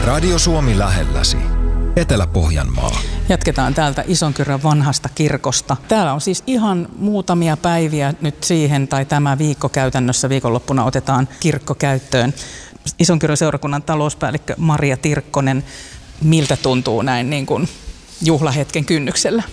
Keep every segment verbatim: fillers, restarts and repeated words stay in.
Radio Suomi lähelläsi. Etelä-Pohjanmaa. Jatketaan täältä Isonkyrön vanhasta kirkosta. Täällä on siis ihan muutamia päiviä nyt siihen, tai tämä viikko käytännössä viikonloppuna otetaan kirkko käyttöön. Isonkyrön seurakunnan talouspäällikkö Maria Tirkkonen, miltä tuntuu näin niin kuin juhlahetken kynnyksellä?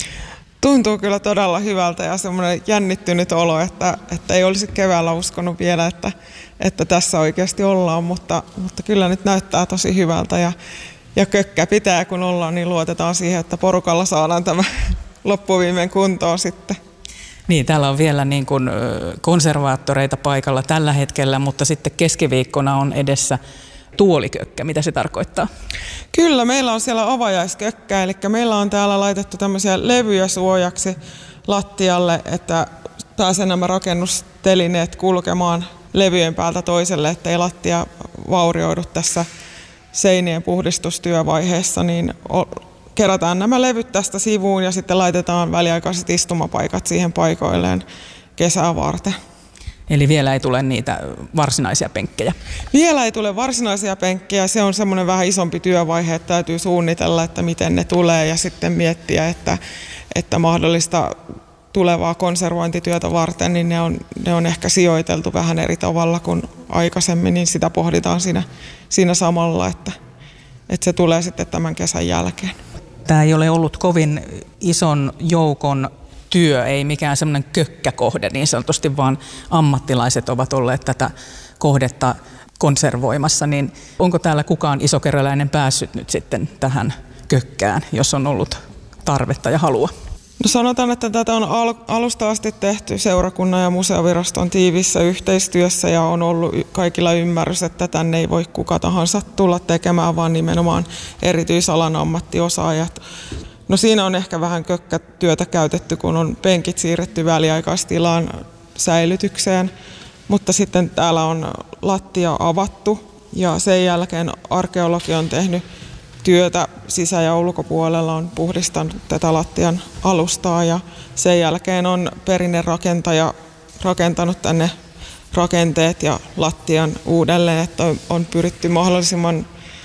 Tuntuu kyllä todella hyvältä ja semmoinen jännittynyt olo, että, että ei olisi keväällä uskonut vielä, että, että tässä oikeasti ollaan, mutta, mutta kyllä nyt näyttää tosi hyvältä ja, ja kökkä pitää, kun ollaan, niin luotetaan siihen, että porukalla saadaan tämä loppuviimein kuntoon sitten. Niin, täällä on vielä niin kuin konservaattoreita paikalla tällä hetkellä, mutta sitten keskiviikkona on edessä tuolikökkä. Mitä se tarkoittaa? Kyllä, meillä on siellä avajaiskökkä, eli meillä on täällä laitettu tämmöisiä levyjä suojaksi lattialle, että pääsee nämä rakennustelineet kulkemaan levyjen päältä toiselle, ettei lattia vaurioidu tässä seinien puhdistustyövaiheessa, niin kerätään nämä levyt tästä sivuun ja sitten laitetaan väliaikaiset istumapaikat siihen paikoilleen kesää varten. Eli vielä ei tule niitä varsinaisia penkkejä? Vielä ei tule varsinaisia penkkejä. Se on semmoinen vähän isompi työvaihe, että täytyy suunnitella, että miten ne tulee ja sitten miettiä, että, että mahdollista tulevaa konservointityötä varten, niin ne on, ne on ehkä sijoiteltu vähän eri tavalla kuin aikaisemmin, niin sitä pohditaan siinä, siinä samalla, että, että se tulee sitten tämän kesän jälkeen. Tämä ei ole ollut kovin ison joukon työ, ei mikään semmoinen kökkäkohde niin sanotusti, vaan ammattilaiset ovat olleet tätä kohdetta konservoimassa. Niin onko täällä kukaan isokeröläinen päässyt nyt sitten tähän kökkään, jos on ollut tarvetta ja halua? No sanotaan, että tätä on al- alusta asti tehty seurakunnan ja museoviraston tiivissä yhteistyössä ja on ollut kaikilla ymmärrys, että tänne ei voi kuka tahansa tulla tekemään, vaan nimenomaan erityisalan ammattiosaajat. No siinä on ehkä vähän kökkätyötä käytetty, kun on penkit siirretty väliaikaistilaan säilytykseen, mutta sitten täällä on lattia avattu ja sen jälkeen arkeologi on tehnyt työtä sisä- ja ulkopuolella, on puhdistanut tätä lattian alustaa ja sen jälkeen on perinnerakentaja rakentanut tänne rakenteet ja lattian uudelleen, että on pyritty mahdollisimman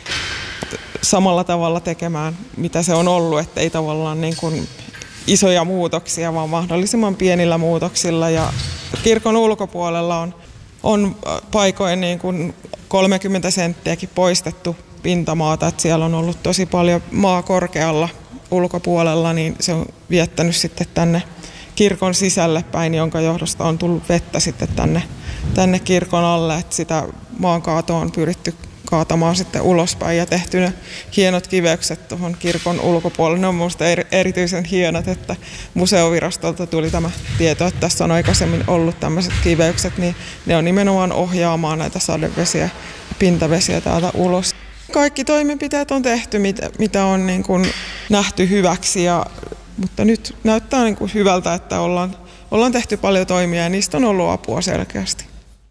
samalla tavalla tekemään, mitä se on ollut, että ei tavallaan niin kuin isoja muutoksia, vaan mahdollisimman pienillä muutoksilla. Ja kirkon ulkopuolella on, on paikoin niin kuin kolmekymmentä senttiäkin poistettu pintamaata, että siellä on ollut tosi paljon maa korkealla ulkopuolella, niin se on viettänyt sitten tänne kirkon sisälle päin, jonka johdosta on tullut vettä sitten tänne, tänne kirkon alle, että sitä maankaatoa on pyritty kaatamaan sitten ulospäin ja tehty ne hienot kiveykset tuohon kirkon ulkopuolelle. Ne on minusta erityisen hienot, että museovirastolta tuli tämä tieto, että tässä on aikaisemmin ollut tämmöiset kiveykset, niin ne on nimenomaan ohjaamaan näitä sadevesiä ja pintavesiä täältä ulos. Kaikki toimenpiteet on tehty, mitä on niin kuin nähty hyväksi, ja, mutta nyt näyttää niin kuin hyvältä, että ollaan, ollaan tehty paljon toimia ja niistä on ollut apua selkeästi.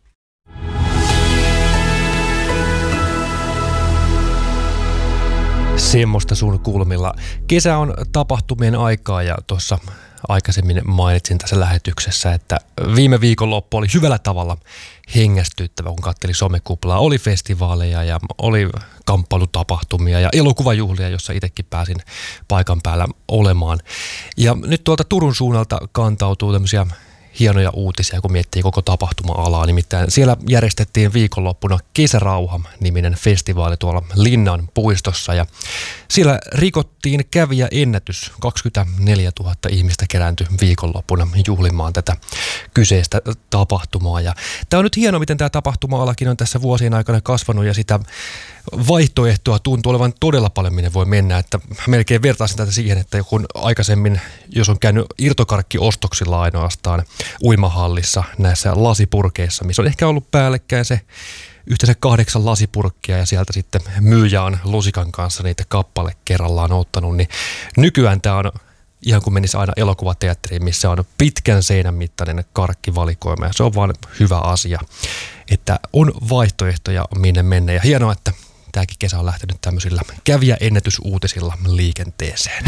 Semmoista sun kulmilla. Kesä on tapahtumien aikaa ja tuossa aikaisemmin mainitsin tässä lähetyksessä, että viime viikonloppu oli hyvällä tavalla hengästyttävä, kun katseli somekuplaa. Oli festivaaleja ja oli kamppailutapahtumia ja elokuvajuhlia, jossa itsekin pääsin paikan päällä olemaan. Ja nyt tuolta Turun suunnalta kantautuu tämmöisiä hienoja uutisia, kun miettii koko tapahtuma-alaa. Nimittäin siellä järjestettiin viikonloppuna Kesärauha-niminen festivaali tuolla Linnan puistossa. Ja siellä rikottiin kävijäennätys. kaksikymmentäneljätuhatta ihmistä kerääntyi viikonloppuna juhlimaan tätä kyseistä tapahtumaa. Ja tämä on nyt hienoa, miten tämä tapahtuma-alakin on tässä vuosien aikana kasvanut ja sitä vaihtoehtoa tuntuu olevan todella paljon, minne voi mennä. Että melkein vertaisin tätä siihen, että kun aikaisemmin, jos on käynyt irtokarkkiostoksilla ainoastaan uimahallissa näissä lasipurkeissa, missä on ehkä ollut päällekkäin se yhteensä kahdeksan lasipurkkia ja sieltä sitten myyjä on lusikan kanssa niitä kappale kerrallaan ottanut, niin nykyään tämä on ihan kuin menisi aina elokuvateatteriin, missä on pitkän seinän mittainen karkkivalikoima ja se on vaan hyvä asia, että on vaihtoehtoja minne mennä ja hienoa, että tämäkin kesä on lähtenyt tämmöisillä kävijäennätysuutisilla liikenteeseen.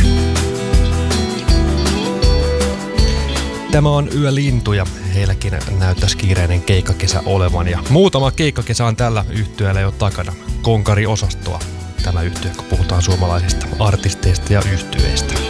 Tämä on Yölintu ja heilläkin näyttäisi kiireinen keikkakesä olevan ja muutama keikkakesä on tällä yhtyeellä jo takana. Konkari-osastoa tämä yhtye, kun puhutaan suomalaisista artisteista ja yhtyeistä.